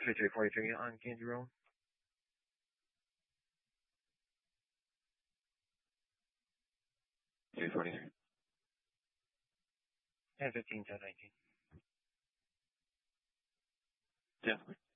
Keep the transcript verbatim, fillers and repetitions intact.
three forty-three on Candy Roll. three forty-three. ten fifteen, ten nineteen. Yeah.